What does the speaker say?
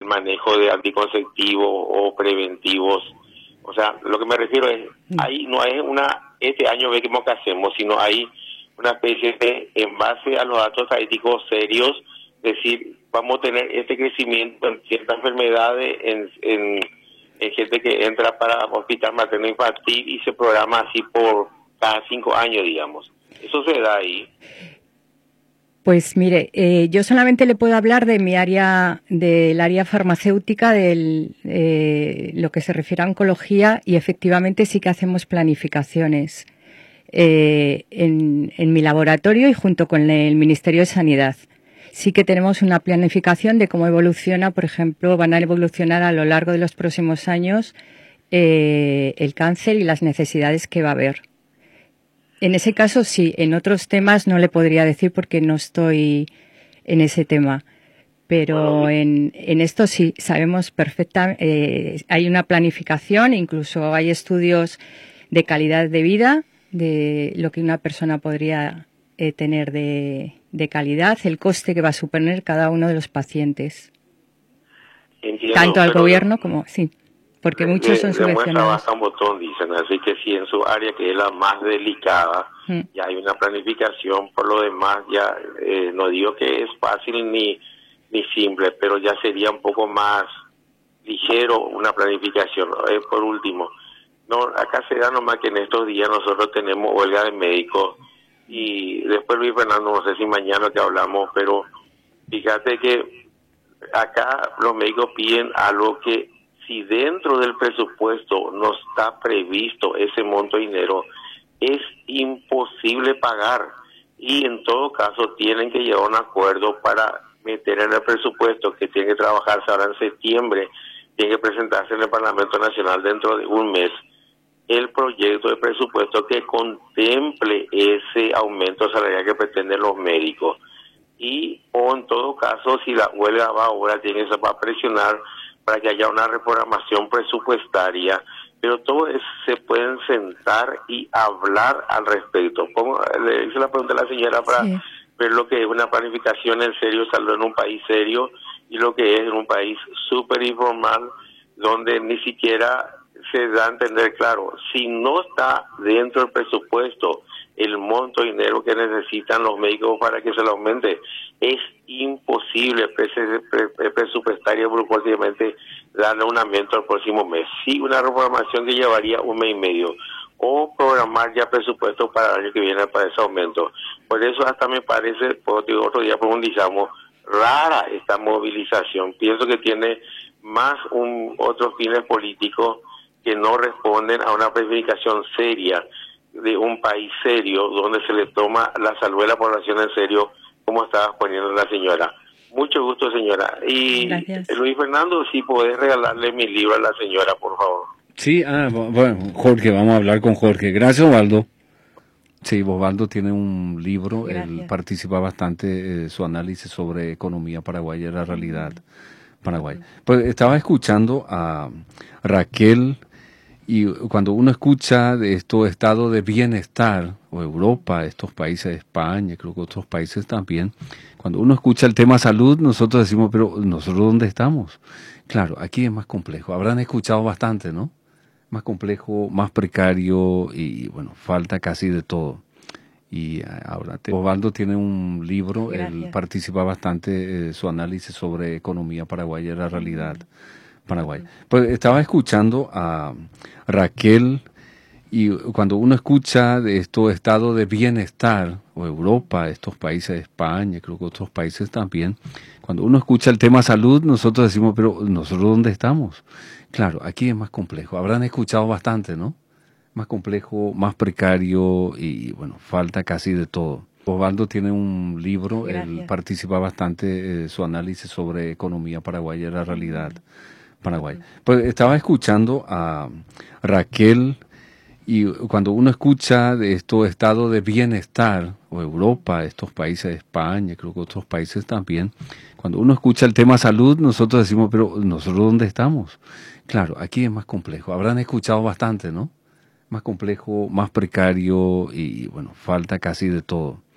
manejo de anticonceptivos o preventivos. O sea, lo que me refiero es, ahí no es este año vemos que hacemos, sino hay una especie de, en base a los datos estadísticos serios, decir, vamos a tener este crecimiento en ciertas enfermedades, en gente que entra para hospital materno infantil y se programa así por cada 5 años, digamos. Eso se da ahí. Pues mire, yo solamente le puedo hablar de mi área, del área farmacéutica, lo que se refiere a oncología, y efectivamente sí que hacemos planificaciones en mi laboratorio y junto con el Ministerio de Sanidad. Sí que tenemos una planificación de cómo evoluciona, por ejemplo, van a evolucionar a lo largo de los próximos años el cáncer y las necesidades que va a haber. En ese caso sí, en otros temas no le podría decir porque no estoy en ese tema, pero en esto sí, sabemos perfectamente, hay una planificación, incluso hay estudios de calidad de vida, de lo que una persona podría tener de calidad, el coste que va a suponer cada uno de los pacientes. Entiendo, tanto al gobierno como, sí, porque muchos son subvencionados. Basta un botón, dicen, así que si en su área, que es la más delicada, ya hay una planificación. Por lo demás, ya no digo que es fácil ni simple, pero ya sería un poco más ligero una planificación. Por último, no, acá se da nomás que en estos días nosotros tenemos huelga de médicos, y después Luis Fernando, no sé si mañana que hablamos, pero fíjate que acá los médicos piden algo que, si dentro del presupuesto no está previsto ese monto de dinero, es imposible pagar, y en todo caso tienen que llegar a un acuerdo para meter en el presupuesto, que tiene que trabajarse ahora en septiembre, tiene que presentarse en el Parlamento Nacional dentro de un mes, el proyecto de presupuesto que contemple ese aumento salarial que pretenden los médicos. Y o en todo caso, si la huelga va ahora, tiene que presionar para que haya una reprogramación presupuestaria, pero todo se pueden sentar y hablar al respecto. Le hice la pregunta a la señora para ver lo que es una planificación en serio, salud en un país serio, y lo que es en un país súper informal, donde ni siquiera se da a entender claro, si no está dentro del presupuesto el monto de dinero que necesitan los médicos para que se lo aumente, es imposible presupuestaria próximamente darle un aumento al próximo mes. Sí, una reprogramación que llevaría un mes y medio, o programar ya presupuestos para el año que viene para ese aumento. Por eso hasta me parece, otro día profundizamos, rara esta movilización. Pienso que tiene más otros fines políticos que no responden a una planificación seria de un país serio, donde se le toma la salud de la población en serio, como estaba poniendo la señora. Mucho gusto, señora. Y gracias. Luis Fernando, si podés regalarle mi libro a la señora, por favor. Sí, bueno, Jorge, vamos a hablar con Jorge. Gracias, Osvaldo. Sí, Osvaldo tiene un libro, gracias. Él participa bastante su análisis sobre economía paraguaya y la realidad paraguaya. Pues estaba escuchando a Raquel. Y cuando uno escucha de estos estados de bienestar, o Europa, estos países de España, creo que otros países también, cuando uno escucha el tema salud, nosotros decimos, pero ¿nosotros dónde estamos? Claro, aquí es más complejo. Habrán escuchado bastante, ¿no? Más complejo, más precario y, bueno, falta casi de todo. Y ahora Osvaldo tiene un libro, gracias. Él participa bastante su análisis sobre economía paraguaya y la realidad paraguaya. Pues estaba escuchando a Raquel, y cuando uno escucha de estos estados de bienestar, o Europa, estos países de España, creo que otros países también, cuando uno escucha el tema salud, nosotros decimos, pero ¿nosotros dónde estamos? Claro, aquí es más complejo. Habrán escuchado bastante, ¿no? Más complejo, más precario y, bueno, falta casi de todo. Osvaldo tiene un libro, gracias. Él participa bastante su análisis sobre economía paraguaya y la realidad paraguaya. Pues estaba escuchando a Raquel, y cuando uno escucha de estos estados de bienestar, o Europa, estos países de España, creo que otros países también, cuando uno escucha el tema salud, nosotros decimos, pero ¿nosotros dónde estamos? Claro, aquí es más complejo. Habrán escuchado bastante, ¿no? Más complejo, más precario y, bueno, falta casi de todo.